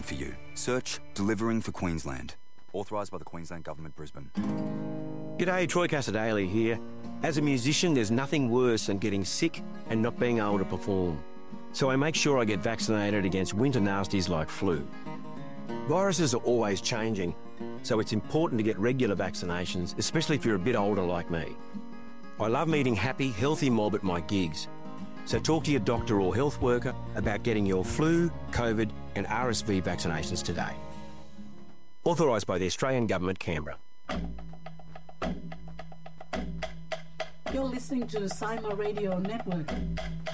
for you. Search Delivering for Queensland. Authorised by the Queensland Government, Brisbane. G'day, Troy Casadale here. As a musician, there's nothing worse than getting sick and not being able to perform. So I make sure I get vaccinated against winter nasties like flu. Viruses are always changing, so it's important to get regular vaccinations, especially if you're a bit older like me. I love meeting happy, healthy mob at my gigs. So talk to your doctor or health worker about getting your flu, COVID and RSV vaccinations today. Authorised by the Australian Government, Canberra. You're listening to the Simo Radio Network.